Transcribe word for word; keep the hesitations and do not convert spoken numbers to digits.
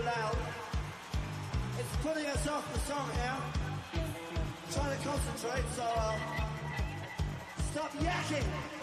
loud. It's putting us off the song here. Trying to concentrate, so uh, stop yakking.